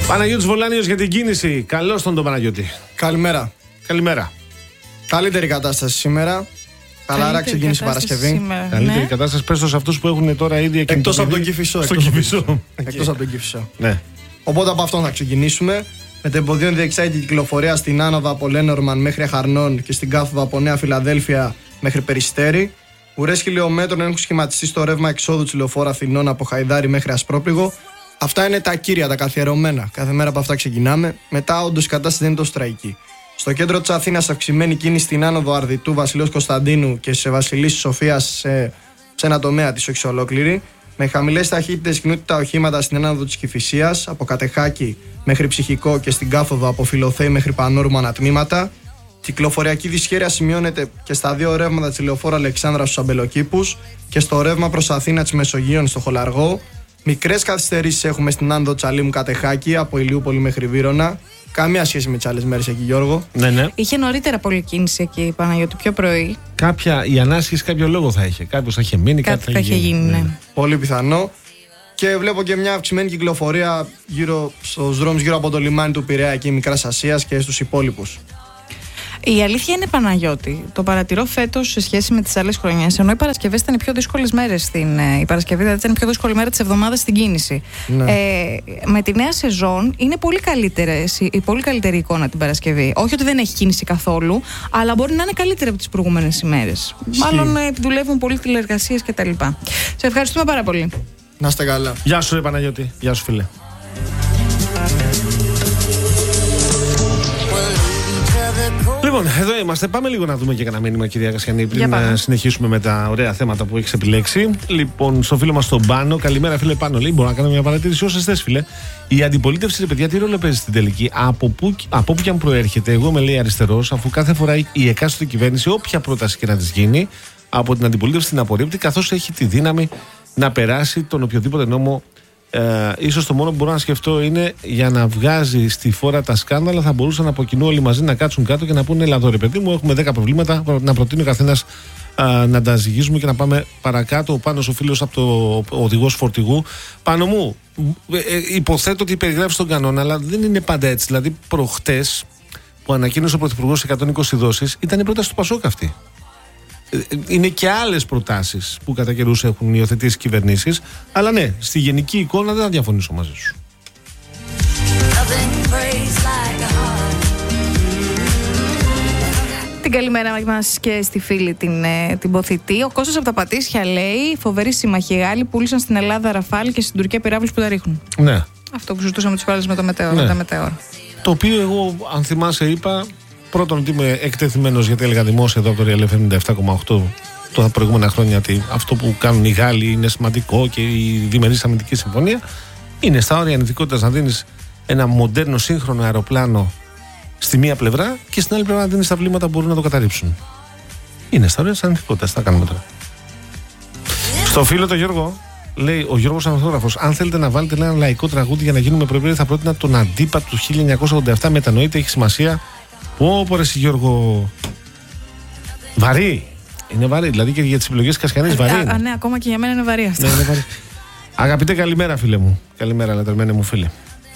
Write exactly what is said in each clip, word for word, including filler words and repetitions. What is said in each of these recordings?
Παναγιώτης Βολάνιος για την κίνηση. Καλώς τον τον Παναγιώτη. Καλημέρα. Καλημέρα. Καλύτερη κατάσταση σήμερα. Χαλαρά ξεκίνησε η Παρασκευή. Σήμερα, Καλύτερη ναι. κατάσταση. Πες το σε αυτούς που έχουν τώρα ήδη εκτός από τον Κηφισό. Εκτός από τον Κηφισό. Ναι. Οπότε από αυτόν θα ξεκινήσουμε. Με το εμποδίον διεξάγεται η κυκλοφορία στην άνοδο από Λένορμαν μέχρι Αχαρνών και στην κάθοδο από Νέα Φιλαδέλφια μέχρι Περιστέρι. Ουρές χιλιόμετρων έχουν σχηματιστεί στο ρεύμα εξόδου της λεωφόρου Αθηνών από Χαϊδάρι μέχρι Ασπρόπληγο. Αυτά είναι τα κύρια, τα καθιερωμένα. Κάθε μέρα από αυτά ξεκινάμε. Μετά, όντως, η κατάσταση δεν είναι τόσο τραγική. Στο κέντρο της Αθήνας, αυξημένη κίνηση στην άνοδο Αρδιτού Βασιλέως Κωνσταντίνου και σε Βασιλής Σοφίας σε, σε ένα τομέα της όχι ολόκληρη. Με χαμηλές ταχύτητες κινούνται τα οχήματα στην άνοδο της Κηφισίας, από Κατεχάκη μέχρι Ψυχικό και στην κάθοδο από Φιλοθέη μέχρι Πανόρμου ανατμήματα. Κυκλοφοριακή δυσχέρεια σημειώνεται και στα δύο ρεύματα της λεωφόρου Αλεξάνδρα στους Αμπελοκήπους και στο ρεύμα προς Αθήνα της Μεσογείων στο Χολαργό. Μικρές καθυστερήσεις έχουμε στην άνοδο Τσαλίμου Κατεχάκη από Ηλιούπολη μέχρι Βύρωνα. Καμία σχέση με τις άλλες μέρες εκεί, Γιώργο. Ναι, ναι. Είχε νωρίτερα πολλή κίνηση εκεί, Παναγιώτη, πιο πρωί. Κάποια, η ανάσχεση κάποιο λόγο θα είχε. Κάποιος θα είχε μείνει, κάτι, κάτι θα είχε γίνει. γίνει ναι. Ναι. Πολύ πιθανό. Και βλέπω και μια αυξημένη κυκλοφορία γύρω στους δρόμους γύρω από το λιμάνι του Πειραιά εκεί Μικράς Ασίας και στους υπόλοιπους. Η αλήθεια είναι, Παναγιώτη, το παρατηρώ φέτος σε σχέση με τις άλλες χρονιές. Ενώ οι Παρασκευές ήταν οι πιο δύσκολες μέρες στην. Η Παρασκευή δηλαδή ήταν η πιο δύσκολη μέρα της εβδομάδας στην κίνηση. Ναι. Ε, με τη νέα σεζόν είναι πολύ, η πολύ καλύτερη εικόνα την Παρασκευή. Όχι ότι δεν έχει κίνηση καθόλου, αλλά μπορεί να είναι καλύτερη από τις προηγούμενες ημέρες. Μάλλον ε, δουλεύουν πολύ τηλεεργασίες κτλ. Σε ευχαριστούμε πάρα πολύ. Να είστε καλά. Γεια σου, ρε Παναγιώτη. Γεια σου, φίλε. Λοιπόν, εδώ είμαστε. Πάμε λίγο να δούμε και κανένα μήνυμα, κυρία Κασιανή, πριν να συνεχίσουμε με τα ωραία θέματα που έχεις επιλέξει. Λοιπόν, στο φίλο μας τον Πάνο, καλημέρα, φίλε Πάνο. Λέει: μπορώ να κάνω μια παρατήρηση όσες θες, φίλε. Η αντιπολίτευση, ρε παιδιά, τι ρόλο παίζει στην τελική. Από που, από που και αν προέρχεται, εγώ με λέει αριστερός, αφού κάθε φορά η εκάστοτε κυβέρνηση, όποια πρόταση και να της γίνει, από την αντιπολίτευση την απορρίπτει, καθώς έχει τη δύναμη να περάσει τον οποιοδήποτε νόμο. Ε, ίσως το μόνο που μπορώ να σκεφτώ είναι για να βγάζει στη φόρα τα σκάνδαλα, θα μπορούσαν από κοινού όλοι μαζί να κάτσουν κάτω και να πούνε: ελά, εδώ ρε παιδί μου, έχουμε δέκα προβλήματα. Να προτείνει ο καθένας να τα ζυγίζουμε και να πάμε παρακάτω. Ο Πάνος, ο φίλος από το οδηγός φορτηγού. Πάνω μου, ε, ε, υποθέτω ότι περιγράφει τον κανόνα, αλλά δεν είναι πάντα έτσι. Δηλαδή, προχτές που ανακοίνωσε ο Πρωθυπουργός εκατόν είκοσι δόσεις, ήταν η πρόταση του Πασόκ αυτή. Είναι και άλλες προτάσεις που κατά καιρούς έχουν υιοθετήσει κυβερνήσεις. Αλλά ναι, στη γενική εικόνα δεν θα διαφωνήσω μαζί σου. Την καλημέρα μας και στη φίλη την, την Ποθητή. Ο Κώστας από τα Πατήσια λέει: φοβερή συμμαχία. Οι Γάλλοι πούλησαν στην Ελλάδα Ραφάλ και στην Τουρκία πυράβλους που τα ρίχνουν. Ναι. Αυτό που συζητούσαμε τους πάλι με το μετέωρο. Ναι. Τα μετέωρο. Το οποίο εγώ, αν θυμάσαι, είπα. Πρώτον, ότι είμαι εκτεθειμένος, γιατί έλεγα δημόσια εδώ από το Real εφ εμ ενενήντα επτά κόμμα οκτώ τα προηγούμενα χρόνια ότι αυτό που κάνουν οι Γάλλοι είναι σημαντικό και η διμερής αμυντική συμφωνία. Είναι στα όρια ανηθικότητας να δίνεις ένα μοντέρνο σύγχρονο αεροπλάνο στη μία πλευρά και στην άλλη πλευρά να δίνεις τα βλήματα που μπορούν να το καταρρύψουν. Είναι στα όρια της ανηθικότητας. Τι θα κάνουμε τώρα. Στο φίλο το Γιώργο, λέει ο Γιώργος Ανθόγραφος: αν θέλετε να βάλετε ένα λαϊκό τραγούδι για να γίνουμε προπήρες, θα πρότεινα τον Αντίπα του χίλια εννιακόσια ογδόντα επτά. Μετανοείται, έχει σημασία. Πω πω ρε Γιώργο. Βαρύ. Είναι βαρύ. Δηλαδή και για τις επιλογές Κασιανής βαρύ. Α, ναι, ακόμα και για μένα είναι βαρύ αυτό. Ναι, είναι βαρύ. Αγαπητέ, καλημέρα φίλε μου. Καλημέρα, λατρεμένε μου φίλε.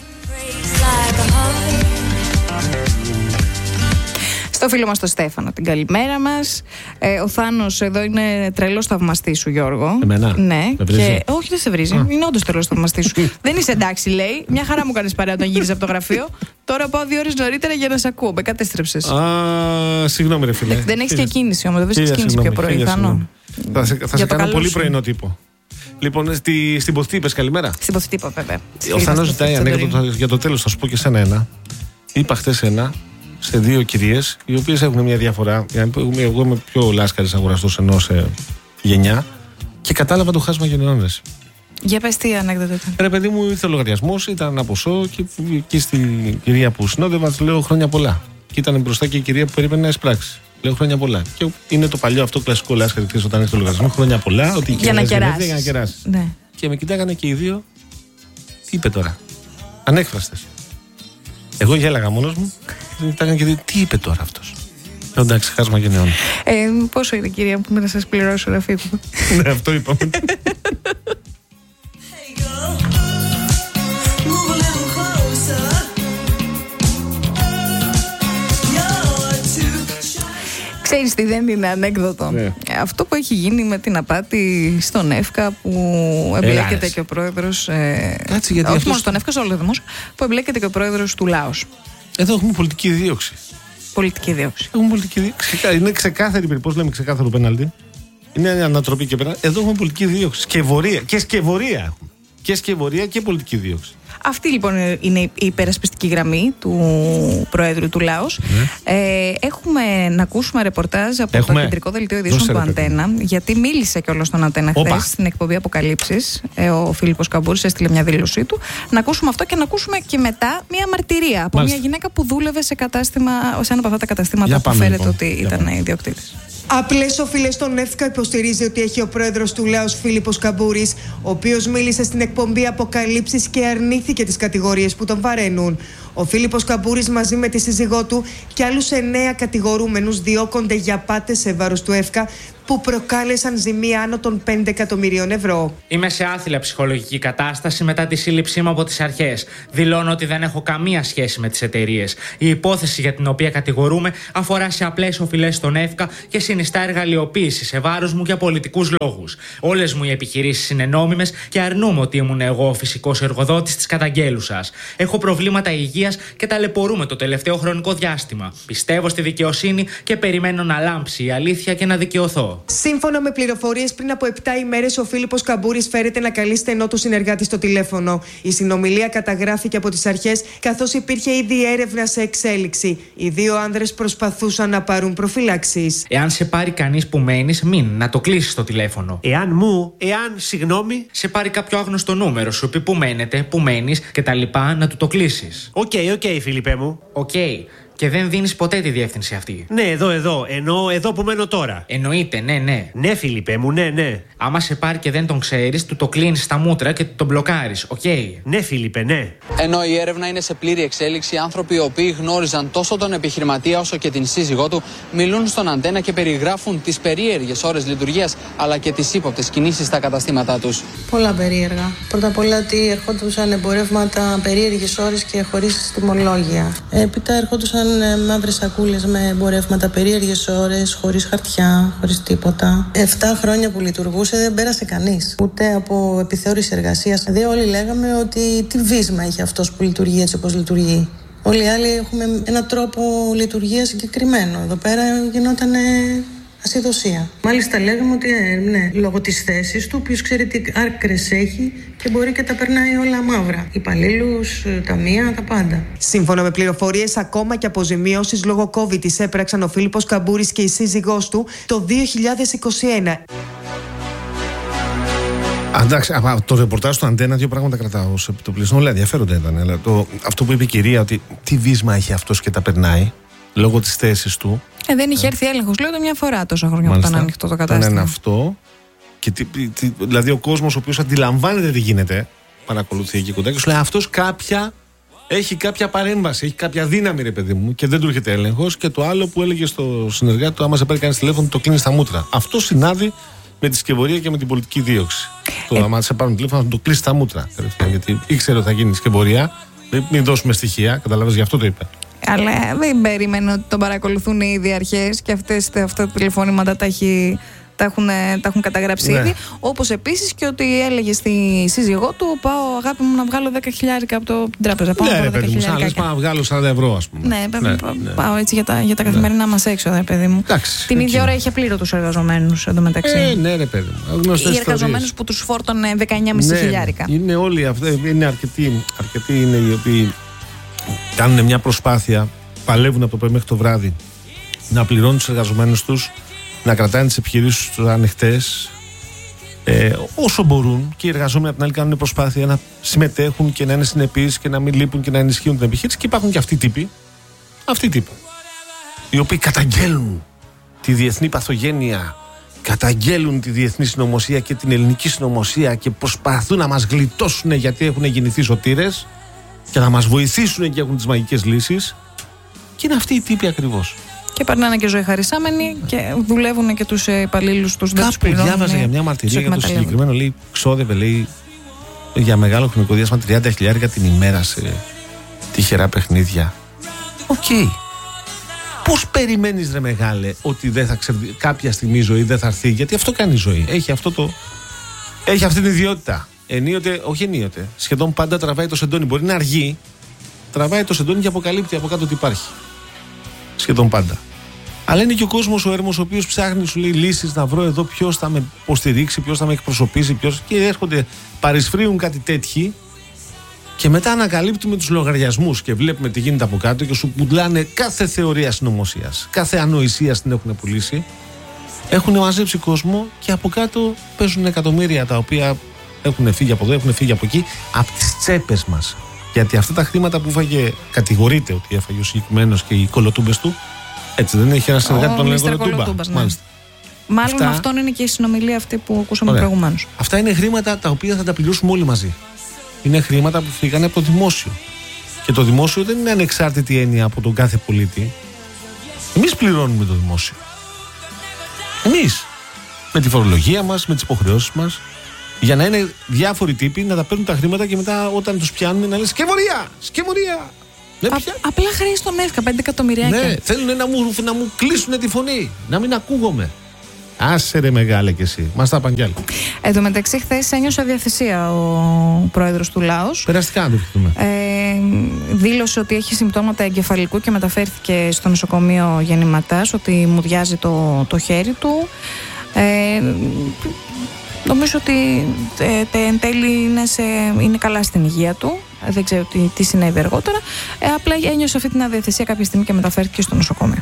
Στο φίλο μας τον Στέφανο, την καλημέρα μας. Ε, ο Θάνος εδώ είναι τρελός θαυμαστής σου, Γιώργο. Εμένα. Ναι. Και... όχι, δεν σε βρίζει. Α. Είναι όντως τρελός θαυμαστής σου. Δεν είσαι εντάξει, λέει. Μια χαρά μου κάνεις παρέα όταν γύριζες από το γραφείο. Τώρα πάω δύο ώρες νωρίτερα για να σε ακούω. Με κατέστρεψες. Α, συγγνώμη, ρε φίλε. Δεν έχεις και κίνηση όμως. Δεν βρίσκεις κίνηση πιο πρωί. Θα σε, θα σε κάνω πολύ πρωινό τύπο. Λοιπόν, στη, στην Ποθητή είπες καλημέρα. Στην Ποθητή είπα, βέβαια. Ο Θάνος ζητάει ανέκδοτο για το τέλος. Θα σου πω και σένα ένα. Είπα χτες ένα. Σε δύο κυρίες, οι οποίες έχουν μια διαφορά. Εγώ είμαι πιο λάσκαρης αγοραστός ενώ σε γενιά και κατάλαβα το χάσμα γενναιώνες. Για πες τι ανέκδοτο ήταν. Ρε παιδί μου, ήρθε ο λογαριασμός, ήταν ένα ποσό και εκεί στην κυρία που συνόδευα της λέω χρόνια πολλά. Και ήταν μπροστά και η κυρία που περίμενε να εισπράξει. Λέω χρόνια πολλά. Και είναι το παλιό αυτό κλασικό λάσκαρη όταν έχει το λογαριασμό. Χρόνια πολλά, ότι η για να κεράσει. Για να κεράσει. Ναι. Και με κοιτάγανε και οι δύο. Τι είπε τώρα. Ανέκφραστες. Εγώ γέλαγα μόνος μου. Κοιτάγανε και δύο. Τι είπε τώρα αυτός. Εντάξει, χάσμα γενναιών. Ε, πόσο είναι, κυρία, που με να σας πληρώσω να φύγουμε. Ναι, αυτό είπαμε. Hey girl, move a little closer. Ξέρεις τι δεν είναι ανέκδοτο? Ναι. Αυτό που έχει γίνει με την απάτη στον ΕΦΚΑ που εμπλέκεται Ελάρες. και ο πρόεδρος. Ε, Κάτσε, γιατί όχι αυτός... μόνο στον ΕΦΚΑ, σε όλο το δημόσιο, που εμπλέκεται και ο πρόεδρος του Λάος. Εδώ έχουμε πολιτική δίωξη. Πολιτική δίωξη. Έχουμε πολιτική δίωξη. Είναι ξεκάθαρη, πώς λέμε ξεκάθαρο πέναλτι. Είναι ανατροπή και πέναλτι. Εδώ έχουμε πολιτική δίωξη. Σκευωρία. Και σκευωρία έχουμε. Και σκευωρία και πολιτική δίωξη. Αυτή λοιπόν είναι η υπερασπιστική γραμμή του Προέδρου του Λάος. Ναι. Ε, έχουμε να ακούσουμε ρεπορτάζ από έχουμε... το κεντρικό δελτίο ειδήσεων του Αντένα, γιατί μίλησε κιόλας στον Αντένα χθες στην εκπομπή Αποκαλύψεις. Ε, ο Φίλιππος Καμπούρης έστειλε μια δήλωσή του. Να ακούσουμε αυτό και να ακούσουμε και μετά μια μαρτυρία από Μάλιστα. μια γυναίκα που δούλευε σε, κατάστημα, σε ένα από αυτά τα καταστήματα Για που φέρεται λοιπόν. ότι Για ήταν ιδιοκτήτης. Απλές οφειλές στον ΕΦΚΑ υποστηρίζει ότι έχει ο πρόεδρος του Λάος Φίλιππος Καμπούρης, ο οποίος μίλησε στην εκπομπή Αποκαλύψεις και αρνήθηκε τις κατηγορίες που τον βαραίνουν. Ο Φίλιππος Καμπούρης μαζί με τη σύζυγό του και άλλους εννέα κατηγορούμενους διώκονται για απάτες σε βάρος του ΕΦΚΑ που προκάλεσαν ζημία άνω των πέντε εκατομμυρίων ευρώ. Είμαι σε άθλια ψυχολογική κατάσταση μετά τη σύλληψή μου από τις αρχές. Δηλώνω ότι δεν έχω καμία σχέση με τις εταιρείες. Η υπόθεση για την οποία κατηγορούμε αφορά σε απλές οφειλές στον ΕΦΚΑ και συνιστά εργαλειοποίηση σε βάρος μου για πολιτικούς λόγους. Όλες μου οι επιχειρήσεις είναι νόμιμες και αρνούμαι ότι ήμουν εγώ ο φυσικός εργοδότης της καταγγέλουσας. Έχω προβλήματα υγείας και ταλαιπωρούμε το τελευταίο χρονικό διάστημα. Πιστεύω στη δικαιοσύνη και περιμένω να λάμψει η αλήθεια και να δικαιωθώ. Σύμφωνα με πληροφορίες, πριν από επτά ημέρες ο Φίλιππος Καμπούρης φέρεται να καλεί στενό του συνεργάτη στο τηλέφωνο. Η συνομιλία καταγράφηκε από τις αρχές, καθώς υπήρχε ήδη έρευνα σε εξέλιξη. Οι δύο άνδρες προσπαθούσαν να πάρουν προφυλάξεις. Εάν σε πάρει κανείς που μένεις, μην να το κλείσεις το τηλέφωνο. Εάν μου, εάν συγγνώμη. Σε πάρει κάποιο άγνωστο νούμερο, σου πει που μένετε, που μένεις κτλ. Να του το κλείσεις. Οκ, okay, οκ, okay, Φίλιππε μου. Οκ. Okay. Και δεν δίνεις ποτέ τη διεύθυνση αυτή. Ναι, εδώ, εδώ. Εννοώ εδώ που μένω τώρα. Εννοείται, ναι, ναι. Ναι, Φίλιππε μου, ναι, ναι. Άμα σε πάρει και δεν τον ξέρεις, του το κλείνεις στα μούτρα και του τον μπλοκάρεις. Οκ. Okay. Ναι, Φίλιππε, ναι. Ενώ η έρευνα είναι σε πλήρη εξέλιξη, άνθρωποι οι οποίοι γνώριζαν τόσο τον επιχειρηματία όσο και την σύζυγό του μιλούν στον Αντένα και περιγράφουν τις περίεργες ώρες λειτουργίας αλλά και τις ύποπτες κινήσεις στα καταστήματά τους. Πολλά περίεργα. Πρώτα απ' όλα ότι ερχόντουσαν εμπορεύματα περίεργες ώρες και χωρίς τιμολόγια. Έπειτα ερχόντουσαν μαύρες σακούλες με εμπορεύματα περίεργες ώρες, χωρίς χαρτιά, χωρίς τίποτα. Εφτά χρόνια που λειτουργούσε δεν πέρασε κανείς. Ούτε από επιθεώρηση εργασίας. Δηλαδή όλοι λέγαμε ότι τι βίσμα είχε αυτός που λειτουργεί έτσι όπως λειτουργεί. Όλοι οι άλλοι έχουμε έναν τρόπο λειτουργίας συγκεκριμένο. Εδώ πέρα γινόταν ασυδοσία. Μάλιστα λέγαμε ότι ε, ναι, λόγω της θέσης του, ποιος ξέρει τι άκρες έχει και μπορεί και τα περνάει όλα μαύρα. Υπαλλήλους, ταμεία, τα πάντα. Σύμφωνα με πληροφορίες, ακόμα και αποζημιώσεις λόγω COVID τις έπραξαν ο Φίλιππος Καμπούρης και η σύζυγός του το δύο χιλιάδες είκοσι ένα. Εντάξει, από το ρεπορτάζ του Αντένα δύο πράγματα κρατάω ως επιτοπλισμό. Όλα ενδιαφέροντα ήταν. Αλλά το, αυτό που είπε η κυρία, ότι τι βίσμα έχει αυτός και τα περνάει λόγω της θέσης του. Ε, δεν είχε έρθει έλεγχος, λέω, το μια φορά τόσα χρόνια που ήταν ανοιχτό το κατάστημα. Είναι αυτό. Και τι, τι, δηλαδή ο κόσμος ο οποίος αντιλαμβάνεται τι γίνεται, παρακολουθεί εκεί κοντά και σου λέει αυτός κάποια, έχει κάποια παρέμβαση, έχει κάποια δύναμη, ρε παιδί μου, και δεν του έρχεται έλεγχος. Και το άλλο που έλεγε στο συνεργάτη του, άμα σε πάρει κανείς τηλέφωνο, το κλείνει στα μούτρα. Αυτό συνάδει με τη σκευωρία και με την πολιτική δίωξη. Ε. Το άμα σε πάρουν τηλέφωνο, να το κλείσει στα μούτρα. Γιατί ήξερε ότι θα γίνει σκευωρία. Μην δώσουμε στοιχεία, καταλαβαίνεις, γι' αυτό το είπε. Αλλά δεν περίμενε ότι τον παρακολουθούν οι ίδιοι αρχές και αυτές, αυτά τα τηλεφώνηματα τα, έχει, τα, έχουν, τα έχουν καταγράψει ναι. ήδη. Όπως επίσης και ότι έλεγε στη σύζυγό του: πάω, αγάπη μου, να βγάλω δέκα χιλιάρικα από το, την τράπεζα. Πάω ναι, ρε παιδί μου, σαν λες, πάω να βγάλω σαράντα ευρώ, ας πούμε. Ναι, ναι, ναι. Πάω έτσι για τα, για τα καθημερινά ναι. μας έξοδα, ρε παιδί μου. Εντάξει, την ίδια ώρα είχε πλήρωτους εργαζομένους εντωμεταξύ. Ε, ναι, ρε παιδί μου. Οι εργαζομένους που τους φόρτωνε δεκαεννιά και μισό ναι, χιλιάρικα. Είναι όλοι αυτοί, είναι αρκετοί, αρκετοί είναι οι οποίοι κάνουν μια προσπάθεια. Παλεύουν από το πρωί μέχρι το βράδυ να πληρώνουν τους εργαζομένους τους, να κρατάνε τις επιχειρήσεις τους ανοιχτές ε, όσο μπορούν, και οι εργαζόμενοι από την άλλη κάνουν προσπάθεια να συμμετέχουν και να είναι συνεπείς και να μην λείπουν και να ενισχύουν την επιχείρηση. Και υπάρχουν και αυτοί οι τύποι, αυτοί οι τύποι, οι οποίοι καταγγέλνουν τη διεθνή παθογένεια, καταγγέλνουν τη διεθνή συνωμοσία και την ελληνική συνωμοσία και προσπαθούν να μας γλιτώσουν γιατί έχουν γεννηθεί σωτήρες και να μας βοηθήσουν και έχουν τις μαγικές λύσεις. Και είναι αυτοί οι τύποι ακριβώς. Και περνάνε και ζωή χαρισάμενοι και δουλεύουν και τους υπαλλήλους τους. Κάπου διάβαζα για μια μαρτυρία για το συγκεκριμένο. Λέει, ξόδευε, λέει, για μεγάλο χρονικό διάστημα τριάντα χιλιάρικα την ημέρα σε τυχερά παιχνίδια. Οκ. Okay. Πώς περιμένεις, ρε μεγάλε, ότι δεν θα ξερδι... κάποια στιγμή η ζωή δεν θα έρθει? Γιατί αυτό κάνει η ζωή. Έχει, αυτό το... Έχει αυτή την ιδιότητα. Ενίοτε, όχι ενίοτε. Σχεδόν πάντα τραβάει το σεντόνι. Μπορεί να αργεί, τραβάει το σεντόνι και αποκαλύπτει από κάτω τι υπάρχει. Σχεδόν πάντα. Αλλά είναι και ο κόσμος ο έρμος, ο οποίος ψάχνει, σου λέει λύσεις, να βρω εδώ ποιος θα με υποστηρίξει, ποιος θα με εκπροσωπήσει, ποιος. Και έρχονται, παρισφρίουν κάτι τέτοιοι. Και μετά ανακαλύπτουμε τους λογαριασμούς και βλέπουμε τι γίνεται από κάτω και σου πουλάνε κάθε θεωρία συνωμοσίας, κάθε ανοησία την έχουν πουλήσει. Έχουν μαζέψει κόσμο και από κάτω παίζουν εκατομμύρια τα οποία έχουν φύγει από εδώ, έχουν φύγει από εκεί, από τις τσέπες μας. Γιατί αυτά τα χρήματα που φάγε, κατηγορείται ότι έφαγε ο συγκεκριμένος και οι κολοτούμπες του, έτσι δεν έχει ένα συνεργάτη που τον λένε κολοτούμπα. Ναι. Μάλιστα. Μάλλον αυτά... αυτόν είναι και η συνομιλία αυτή που ακούσαμε προηγουμένως. Αυτά είναι χρήματα τα οποία θα τα πληρώσουμε όλοι μαζί. Είναι χρήματα που φύγανε από το δημόσιο. Και το δημόσιο δεν είναι ανεξάρτητη έννοια από τον κάθε πολίτη. Εμείς πληρώνουμε το δημόσιο. Εμείς. Με τη φορολογία μας, με τις υποχρεώσεις μας. Για να είναι διάφοροι τύποι να τα παίρνουν τα χρήματα και μετά όταν τους πιάνουν να λένε σκευωρία! Σκευωρία! Α, απλά χρέη στον ΕΦΚΑ, πέντε εκατομμυριάκια. Ναι, θέλουν να μου, να μου κλείσουν τη φωνή, να μην ακούγομαι. Άσε ρε μεγάλε κι εσύ, μας τα είπαν κι άλλοι. Εν τω μεταξύ, χθες ένιωσε αδιαθυσία ο πρόεδρος του Λάος. Περαστικά να το ευχηθούμε. Ε, δήλωσε ότι έχει συμπτώματα εγκεφαλικού και μεταφέρθηκε στο νοσοκομείο γεννηματάς, ότι μουδιάζει το, το χέρι του. Ε, νομίζω ότι ε, εν τέλει είναι, σε, είναι καλά στην υγεία του. Δεν ξέρω τι, τι συνέβη αργότερα. Ε, απλά ένιωσε αυτή την αδιαθυσία κάποια στιγμή και μεταφέρθηκε στο νοσοκομείο.